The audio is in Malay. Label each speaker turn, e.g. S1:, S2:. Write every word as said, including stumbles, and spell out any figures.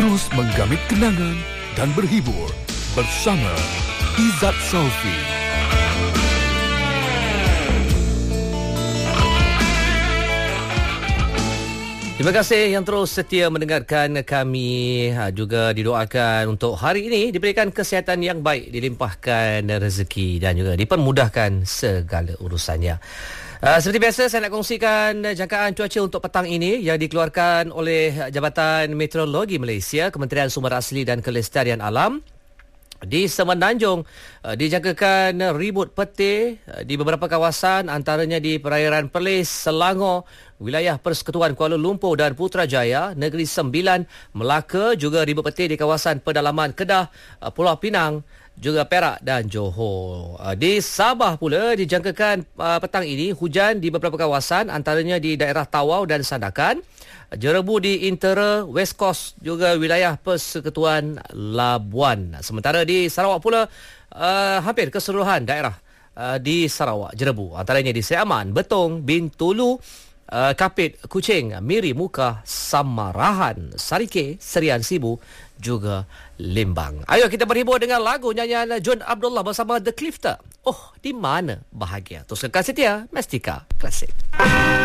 S1: Terus menggamit kenangan dan berhibur bersama Izzat Saufi.
S2: Terima kasih yang terus setia mendengarkan kami. Juga didoakan untuk hari ini diberikan kesihatan yang baik, dilimpahkan rezeki dan juga dipermudahkan segala urusannya. Uh, seperti biasa, saya nak kongsikan jangkaan cuaca untuk petang ini yang dikeluarkan oleh Jabatan Meteorologi Malaysia, Kementerian Sumber Asli dan Kelestarian Alam. Di Semenanjung uh, dijangkakan ribut petir uh, di beberapa kawasan, antaranya di perairan Perlis, Selangor, wilayah Persekutuan Kuala Lumpur dan Putrajaya, Negeri Sembilan, Melaka, juga ribut petir di kawasan pedalaman Kedah, uh, Pulau Pinang, juga Perak dan Johor. Uh, di Sabah pula dijangkakan uh, petang ini hujan di beberapa kawasan, antaranya di daerah Tawau dan Sandakan, Jerebu di Intera, West Coast, juga wilayah Persekutuan Labuan. Sementara di Sarawak pula, uh, hampir keseluruhan daerah uh, di Sarawak, Jerebu, antaranya di Seaman, Betong, Bintulu, uh, Kapit, Kuching, Miri Muka, Samarahan, Sarike, Serian Sibu, juga Limbang. Ayo kita berhibur dengan lagu nyanyian John Abdullah bersama The Clifter. Oh, di mana bahagia. Terus kekal setia, Mestika Klasik.